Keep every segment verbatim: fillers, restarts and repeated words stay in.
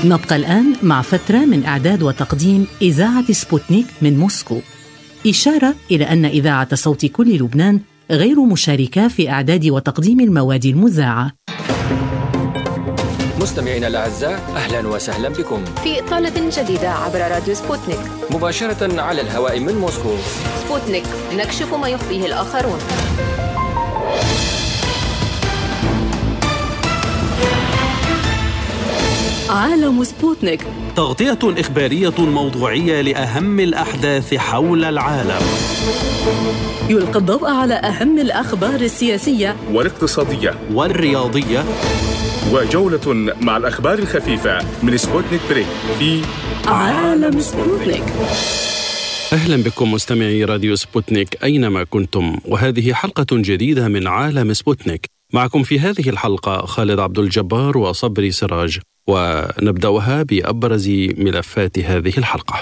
نبقى الآن مع فترة من إعداد وتقديم إذاعة سبوتنيك من موسكو. إشارة إلى أن إذاعة صوت كل لبنان غير مشاركة في إعداد وتقديم المواد المذاعة. مستمعينا الأعزاء، أهلا وسهلا بكم في إطلالة جديدة عبر راديو سبوتنيك مباشرة على الهواء من موسكو. سبوتنيك، نكشف ما يخفيه الآخرون. عالم سبوتنيك، تغطية إخبارية موضوعية لأهم الأحداث حول العالم، يلقي الضوء على أهم الأخبار السياسية والاقتصادية والرياضية، وجولة مع الأخبار الخفيفة من سبوتنيك بريك في عالم سبوتنيك. أهلا بكم مستمعي راديو سبوتنيك أينما كنتم، وهذه حلقة جديدة من عالم سبوتنيك. معكم في هذه الحلقة خالد عبد الجبار وصبري سراج، ونبدأها بأبرز ملفات هذه الحلقة.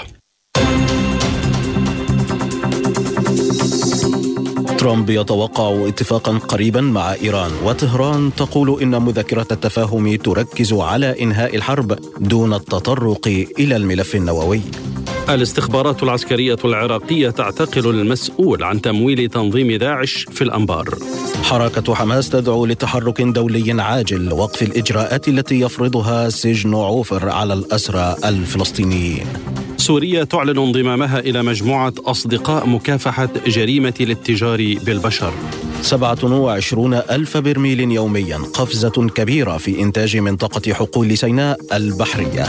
ترامب يتوقع اتفاقا قريبا مع إيران، وطهران تقول إن مذكرة التفاهم تركز على إنهاء الحرب دون التطرق إلى الملف النووي. الاستخبارات العسكرية العراقية تعتقل المسؤول عن تمويل تنظيم داعش في الأنبار. حركة حماس تدعو لتحرك دولي عاجل وقف الإجراءات التي يفرضها سجن عوفر على الأسرى الفلسطينيين. سوريا تعلن انضمامها إلى مجموعة أصدقاء مكافحة جريمة الاتجار بالبشر. سبعة وعشرون ألف برميل يوميا، قفزة كبيرة في إنتاج منطقة حقول سيناء البحرية.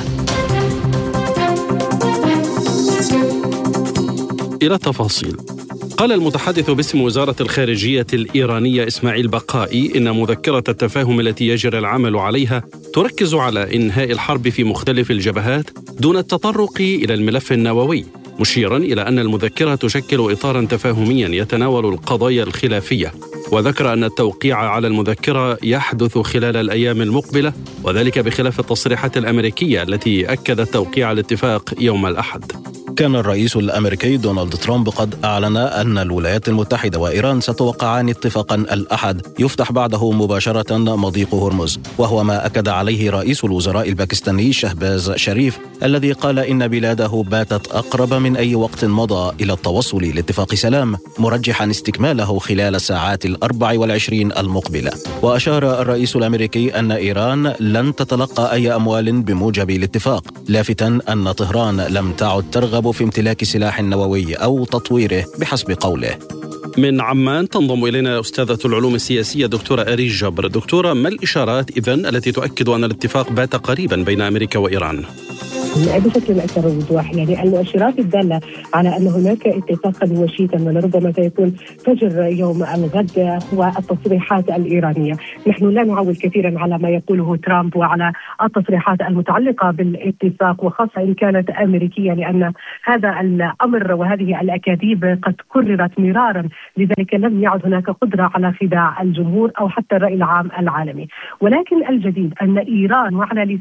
إلى التفاصيل. قال المتحدث باسم وزارة الخارجية الإيرانية إسماعيل بقائي إن مذكرة التفاهم التي يجري العمل عليها تركز على إنهاء الحرب في مختلف الجبهات دون التطرق إلى الملف النووي، مشيرا إلى أن المذكرة تشكل إطارا تفاهميا يتناول القضايا الخلافية، وذكر أن التوقيع على المذكرة يحدث خلال الأيام المقبلة، وذلك بخلاف التصريحات الأمريكية التي أكدت توقيع الاتفاق يوم الأحد. كان الرئيس الأمريكي دونالد ترامب قد أعلن أن الولايات المتحدة وإيران ستوقعان اتفاقا الأحد يفتح بعده مباشرة مضيق هرمز، وهو ما أكد عليه رئيس الوزراء الباكستاني شهباز شريف، الذي قال إن بلاده باتت أقرب من أي وقت مضى إلى التوصل لاتفاق سلام، مرجحا استكماله خلال الساعات الأربع والعشرين المقبلة. وأشار الرئيس الأمريكي أن إيران لن تتلقى أي أموال بموجب الاتفاق، لافتاً أن طهران لم تعد ترغب في امتلاك سلاح نووي أو تطويره بحسب قوله. من عمان تنضم إلينا أستاذة العلوم السياسية دكتورة أريج جبر. دكتورة، ما الإشارات إذن التي تؤكد أن الاتفاق بات قريبا بين أمريكا وإيران؟ بشكل أكثر وضوح، يعني المؤشرات الدالة على أن هناك اتفاقا وشيكا ولربما سيكون فجر يوم الغد والتصريحات الإيرانية. نحن لا نعول كثيرا على ما يقوله ترامب وعلى التصريحات المتعلقة بالاتفاق، وخاصة إن كانت أمريكية، لأن هذا الأمر وهذه الأكاذيب قد كررت مرارا، لذلك لم يعد هناك قدرة على خداع الجمهور أو حتى الرأي العام العالمي. ولكن الجديد أن إيران وعلى